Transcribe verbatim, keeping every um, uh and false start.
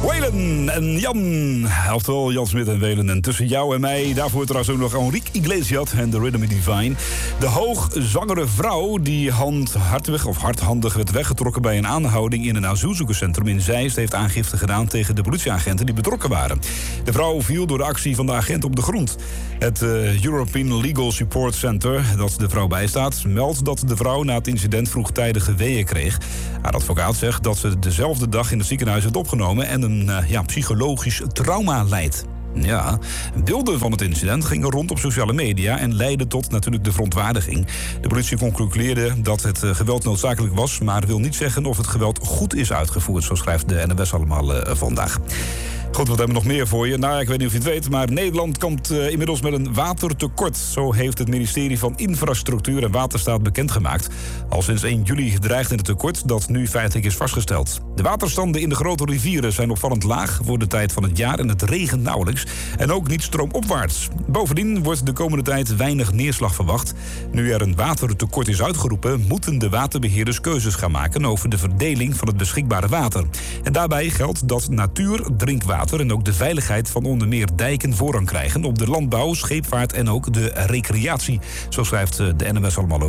Waylon en Jan. Oftewel Jan Smit en Waylon. En tussen jou en mij, daarvoor trouwens ook nog Enrique Iglesias en The Rhythm Divine. De hoogzwangere vrouw die handhartig of hardhandig werd weggetrokken bij een aanhouding in een asielzoekerscentrum in Zeist heeft aangifte gedaan tegen de politieagenten die betrokken waren. De vrouw viel door de actie van de agent op de grond. Het uh, European Legal Support Center, dat de vrouw bijstaat, meldt dat de vrouw na het incident vroegtijdige weeën kreeg. Haar advocaat zegt dat ze dezelfde dag in het ziekenhuis werd opgenomen en een uh, ja, psychologisch trauma lijdt. Ja, beelden van het incident gingen rond op sociale media en leidden tot natuurlijk de verontwaardiging. De politie concludeerde dat het uh, geweld noodzakelijk was, maar wil niet zeggen of het geweld goed is uitgevoerd, zo schrijft de N O S allemaal uh, vandaag. Goed, wat hebben we nog meer voor je? Nou, ik weet niet of je het weet, maar Nederland kampt uh, inmiddels met een watertekort. Zo heeft het ministerie van Infrastructuur en Waterstaat bekendgemaakt. Al sinds één juli dreigt het tekort dat nu feitelijk is vastgesteld. De waterstanden in de grote rivieren zijn opvallend laag voor de tijd van het jaar en het regent nauwelijks. En ook niet stroomopwaarts. Bovendien wordt de komende tijd weinig neerslag verwacht. Nu er een watertekort is uitgeroepen, moeten de waterbeheerders keuzes gaan maken over de verdeling van het beschikbare water. En daarbij geldt dat natuur, drinkwater en ook de veiligheid van onder meer dijken voorrang krijgen op de landbouw, scheepvaart en ook de recreatie. Zo schrijft de N O S allemaal ook.